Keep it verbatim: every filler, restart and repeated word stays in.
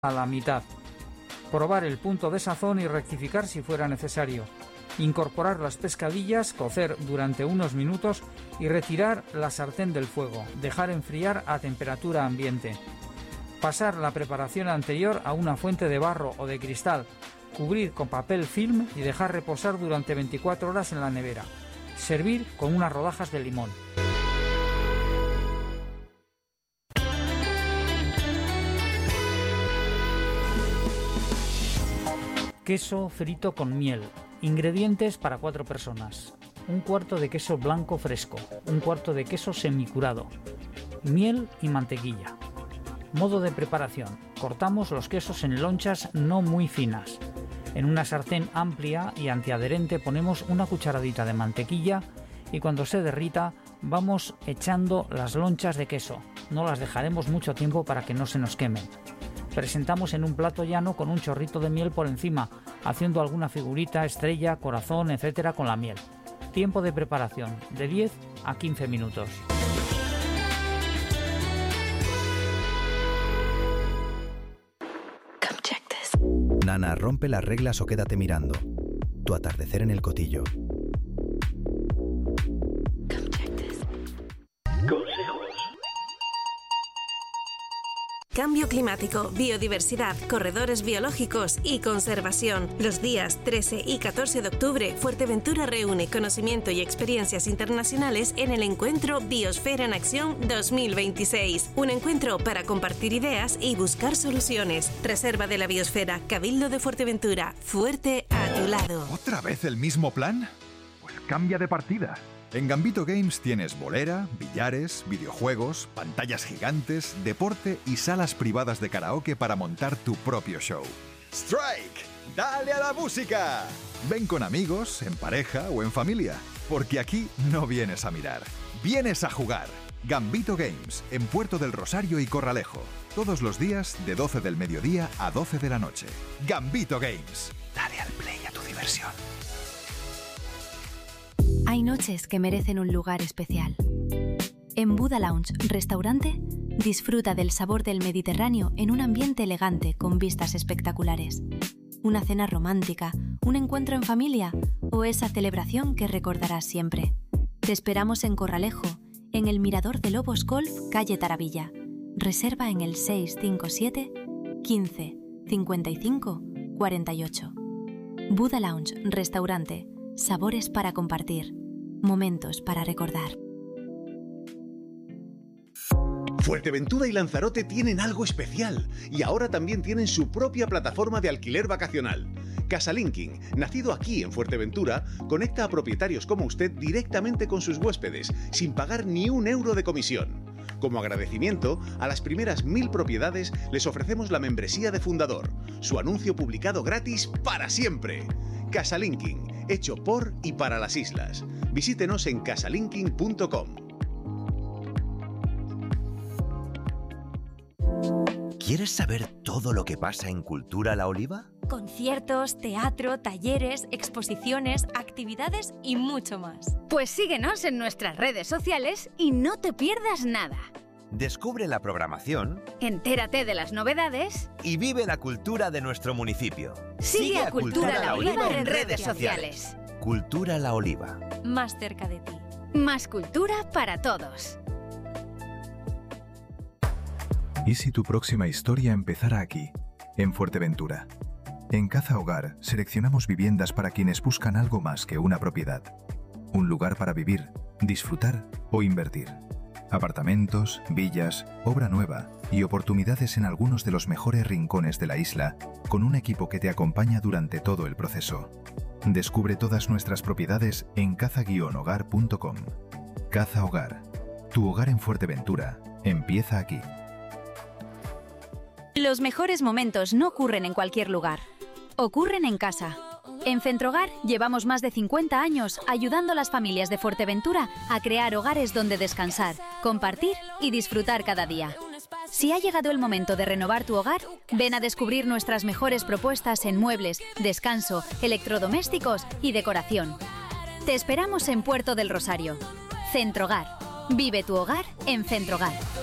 a la mitad. Probar el punto de sazón y rectificar si fuera necesario. Incorporar las pescadillas, cocer durante unos minutos y retirar la sartén del fuego. Dejar enfriar a temperatura ambiente. Pasar la preparación anterior a una fuente de barro o de cristal. Cubrir con papel film y dejar reposar durante veinticuatro horas en la nevera. Servir con unas rodajas de limón. Queso frito con miel. Ingredientes para cuatro personas. Un cuarto de queso blanco fresco. Un cuarto de queso semicurado. Miel y mantequilla. Modo de preparación. Cortamos los quesos en lonchas no muy finas. En una sartén amplia y antiadherente ponemos una cucharadita de mantequilla y cuando se derrita vamos echando las lonchas de queso. No las dejaremos mucho tiempo para que no se nos quemen. Presentamos en un plato llano con un chorrito de miel por encima, haciendo alguna figurita, estrella, corazón, etcétera con la miel. Tiempo de preparación, de diez a quince minutos. Nana, rompe las reglas o quédate mirando. Tu atardecer en el Cotillo. Cambio climático, biodiversidad, corredores biológicos y conservación. Los días trece y catorce de octubre, Fuerteventura reúne conocimiento y experiencias internacionales en el encuentro Biosfera en Acción dos mil veintiséis. Un encuentro para compartir ideas y buscar soluciones. Reserva de la Biosfera, Cabildo de Fuerteventura. Fuerte a tu lado. ¿Otra vez el mismo plan? Pues cambia de partida. En Gambito Games tienes bolera, billares, videojuegos, pantallas gigantes, deporte y salas privadas de karaoke para montar tu propio show. ¡Strike! ¡Dale a la música! Ven con amigos, en pareja o en familia, porque aquí no vienes a mirar, vienes a jugar. Gambito Games, en Puerto del Rosario y Corralejo. Todos los días de doce del mediodía a doce de la noche. Gambito Games. Dale al play a tu diversión. Hay noches que merecen un lugar especial. En Buda Lounge Restaurante, disfruta del sabor del Mediterráneo en un ambiente elegante con vistas espectaculares. Una cena romántica, un encuentro en familia o esa celebración que recordarás siempre. Te esperamos en Corralejo, en el Mirador de Lobos Golf, calle Taravilla. Reserva en el seis cinco siete, quince, cincuenta y cinco, cuarenta y ocho. Buda Lounge Restaurante. Sabores para compartir. Momentos para recordar. Fuerteventura y Lanzarote tienen algo especial y ahora también tienen su propia plataforma de alquiler vacacional. Casalinking, nacido aquí en Fuerteventura, conecta a propietarios como usted directamente con sus huéspedes, sin pagar ni un euro de comisión. Como agradecimiento, a las primeras mil propiedades les ofrecemos la membresía de fundador, su anuncio publicado gratis para siempre. Casalinking, hecho por y para las islas. Visítenos en casalinking punto com. ¿Quieres saber todo lo que pasa en Cultura La Oliva? Conciertos, teatro, talleres, exposiciones, actividades y mucho más. Pues síguenos en nuestras redes sociales y no te pierdas nada. Descubre la programación, entérate de las novedades y vive la cultura de nuestro municipio. Sigue, Sigue a Cultura, Cultura La Oliva en redes sociales. Cultura La Oliva. Más cerca de ti. Más cultura para todos. ¿Y si tu próxima historia empezara aquí, en Fuerteventura? En Caza Hogar seleccionamos viviendas para quienes buscan algo más que una propiedad. Un lugar para vivir, disfrutar o invertir. Apartamentos, villas, obra nueva y oportunidades en algunos de los mejores rincones de la isla, con un equipo que te acompaña durante todo el proceso. Descubre todas nuestras propiedades en caza guion hogar punto com. Caza Hogar. Tu hogar en Fuerteventura empieza aquí. Los mejores momentos no ocurren en cualquier lugar. Ocurren en casa. En Centrogar llevamos más de cincuenta años ayudando a las familias de Fuerteventura a crear hogares donde descansar, compartir y disfrutar cada día. Si ha llegado el momento de renovar tu hogar, ven a descubrir nuestras mejores propuestas en muebles, descanso, electrodomésticos y decoración. Te esperamos en Puerto del Rosario. Centrogar. Vive tu hogar en Centrogar.